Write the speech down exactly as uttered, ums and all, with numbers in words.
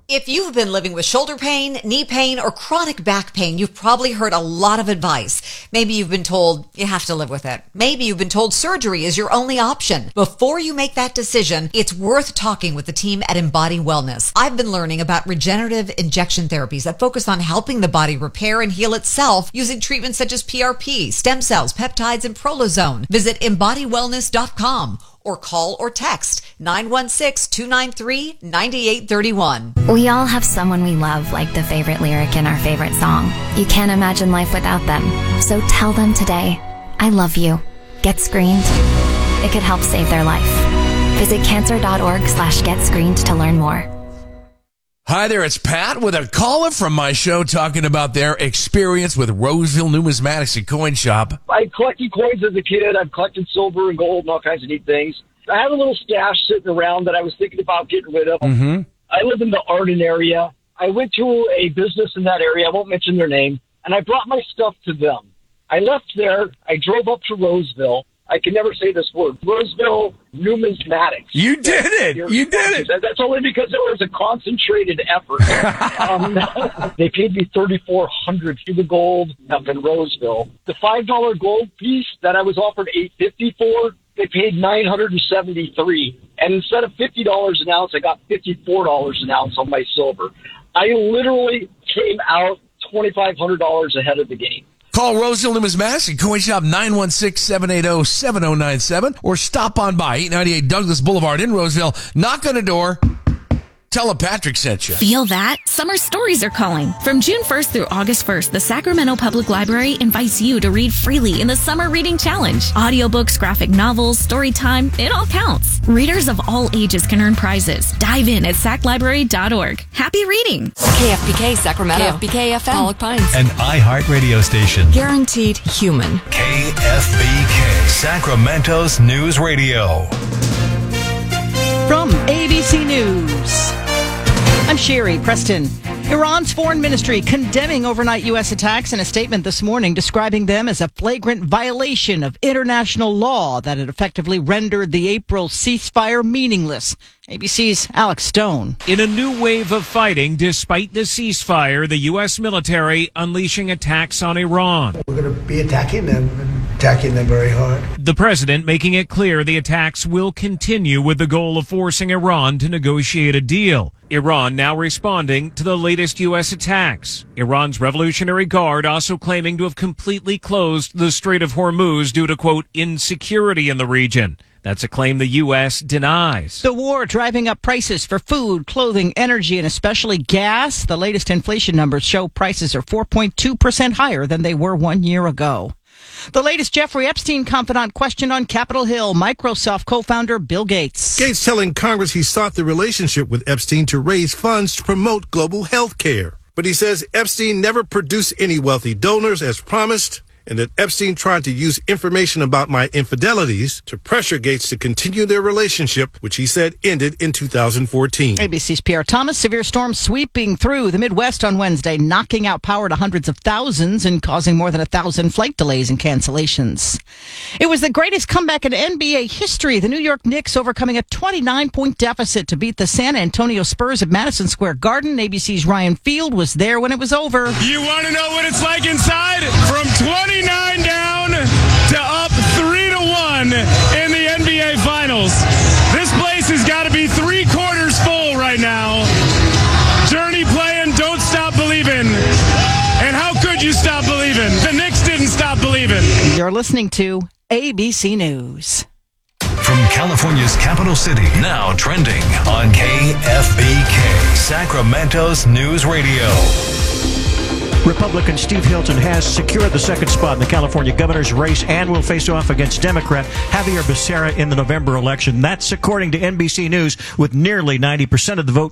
If you've been living with shoulder pain, knee pain, or chronic back pain, you've probably heard a lot of advice. Maybe you've been told you have to live with it. Maybe you've been told surgery is your only option. Before you make that decision, it's worth talking with the team at Embody Wellness. I've been learning about regenerative injection therapies that focus on helping the body repair and heal itself using treatments such as P R P, stem cells, peptides, and prolozone. Visit embody wellness dot com. Or call or text nine one six, two nine three, nine eight three one. We all have someone we love, like the favorite lyric in our favorite song. You can't imagine life without them. So tell them today, I love you. Get screened. It could help save their life. Visit cancer.org slash get screened to learn more. Hi there, it's Pat with a caller from my show talking about their experience with Roseville Numismatics and Coin Shop. I collected coins as a kid. I've collected silver and gold and all kinds of neat things. I had a little stash sitting around that I was thinking about getting rid of. Mm-hmm. I live in the Arden area. I went to a business in that area. I won't mention their name. And I brought my stuff to them. I left there. I drove up to Roseville. I can never say this word. Roseville Numismatics. You did it. You did it. That's only because it was a concentrated effort. um, they paid me thirty-four hundred dollars for the gold up in Roseville. The five dollar gold piece that I was offered eight fifty for, they paid nine hundred seventy-three dollars. And instead of fifty dollars an ounce, I got fifty-four dollars an ounce on my silver. I literally came out twenty-five hundred dollars ahead of the game. Call Roseville Numismatics and Coin Shop nine one six, seven eight zero, seven zero nine seven or stop on by eight ninety-eight Douglas Boulevard in Roseville. Knock on the door. Tell them Patrick sent you. Feel that? Summer stories are calling. From June first through August first, the Sacramento Public Library invites you to read freely in the Summer Reading Challenge. Audiobooks, graphic novels, story time, it all counts. Readers of all ages can earn prizes. Dive in at sac library dot org. Happy reading. K F B K Sacramento. K F B K F M. Pollock Pines. An iHeart radio station. Guaranteed human. K F B K, Sacramento's news radio. From A B C News, I'm Sherry Preston. Iran's foreign ministry condemning overnight U S attacks in a statement this morning, describing them as a flagrant violation of international law that had effectively rendered the April ceasefire meaningless. A B C's Alex Stone. In a new wave of fighting, despite the ceasefire, the U S military unleashing attacks on Iran. We're going to be attacking them, and attacking them very hard. The president making it clear the attacks will continue with the goal of forcing Iran to negotiate a deal. Iran now responding to the latest U S attacks. Iran's Revolutionary Guard also claiming to have completely closed the Strait of Hormuz due to, quote, insecurity in the region. That's a claim the U S denies. The war driving up prices for food, clothing, energy, and especially gas. The latest inflation numbers show prices are four point two percent higher than they were one year ago. The latest Jeffrey Epstein confidant questioned on Capitol Hill, Microsoft co-founder Bill Gates. Gates telling Congress he sought the relationship with Epstein to raise funds to promote global health care. But he says Epstein never produced any wealthy donors as promised, and that Epstein tried to use information about my infidelities to pressure Gates to continue their relationship, which he said ended in two thousand fourteen. A B C's Pierre Thomas. Severe storms sweeping through the Midwest on Wednesday, knocking out power to hundreds of thousands and causing more than a thousand flight delays and cancellations. It was the greatest comeback in N B A history. The New York Knicks overcoming a twenty-nine point deficit to beat the San Antonio Spurs at Madison Square Garden. A B C's Ryan Field was there when it was over. You want to know what it's like inside? From twenty-nine down to up three to one in the N B A Finals. This place has got to be three quarters full right now. Journey playing Don't Stop Believin'. And how could you stop believing? The Knicks didn't stop believing. You're listening to A B C News. From California's capital city, now trending on K F B K, Sacramento's news radio. Republican Steve Hilton has secured the second spot in the California governor's race and will face off against Democrat Javier Becerra in the November election. That's according to N B C News, with nearly ninety percent of the vote